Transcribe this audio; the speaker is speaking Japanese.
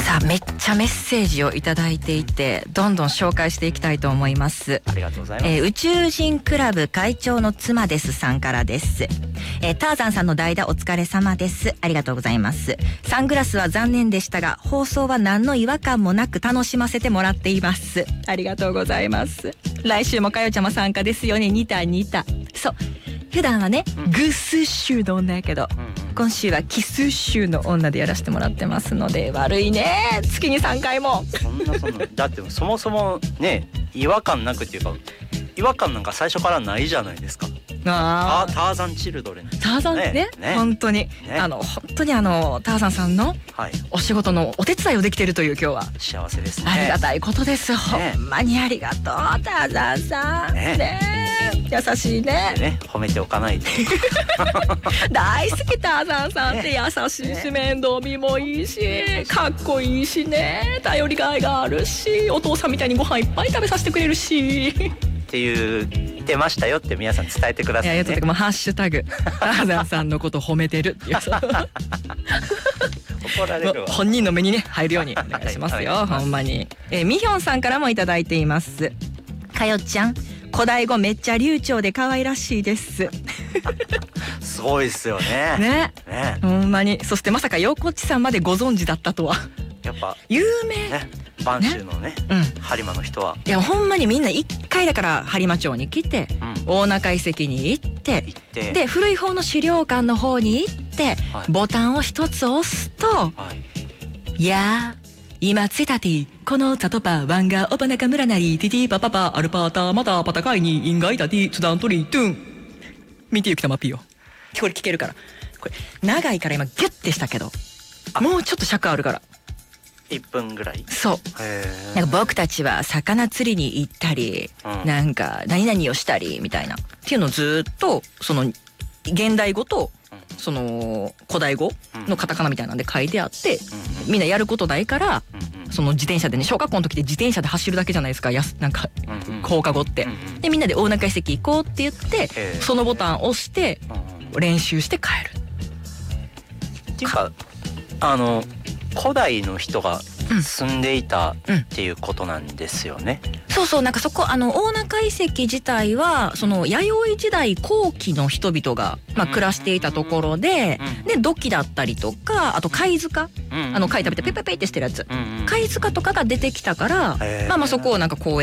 さあめっちゃメッセージをいただいていて、どんどん紹介していきたいと思います。 ありがとうございます。 宇宙人クラブ会長の妻ですさんからです。ターザンさんの代打お疲れ様です。ありがとうございます。サングラスは残念でしたが、放送は何の違和感もなく楽しませてもらっています。ありがとうございます。来週もかよちゃま参加ですよね。似た。そう、普段はね、グス州の女やけど、今週はキス州の女でやらせてもらってますので、悪いね、月に3回も。 そんなだってそもそもね、違和感なくっていうか、違和感なんか最初からないじゃないですか。ターザンチルドレン、 ターザンね、本当に、本当にターザンさんのお仕事のお手伝いをできているという、今日は幸せですね。 ありがたいことです。ほんまにありがとう、ターザンさん。ね、優しいね。 褒めておかないと。 大好き、ターザンさんって優しいし、面倒見もいいし、かっこいいしね、頼りがいがあるし、お父さんみたいにご飯いっぱい食べさせてくれるしっていう言ってましたよって皆さん伝えてくださいね。 いや、もうハッシュタグターザンさんのこと褒めてるっていう怒られるわ。 本人の目にね入るようにお願いしますよ、ほんまに。みひょんさんからもいただいています。かよちゃん、古代語めっちゃ流暢で可愛らしいですすごいですよね。 ね、ほんまに。そしてまさか横地さんまでご存知だったとは。 やっぱ有名ね、播州のね、播磨の人は。 いや、ほんまにみんな一回だから播磨町に来て、大中遺跡に行って、で古い方の資料館の方に行って、ボタンを一つ押すと、いや今ついたてこのザトパワンガオパナカムラナリティティパパパアルパータまたパタカイにインガイタティツダントリトゥン見てゆきたまピーよ。これ聞けるから。これ長いから今ギュッてしたけど、もうちょっと尺あるから。 1分ぐらい。 そう。なんか僕たちは魚釣りに行ったり、なんか何々をしたりみたいなっていうのをずっとその現代語とその古代語のカタカナみたいなんで書いてあって、みんなやることないから、その自転車でね、小学校の時で自転車で走るだけじゃないですか、なんか放課後って。でみんなで大中遺跡行こうって言って、そのボタンを押して練習して帰るっていうか、古代の人が住んでいたっていうことなんですよね。 そう、なんかそこ大中遺跡自体はその弥生時代後期の人々が暮らしていたところで、土器だったりとか、あと貝塚、貝食べてペペペってしてるやつ、貝塚とかが出てきたから、そこをなんか公園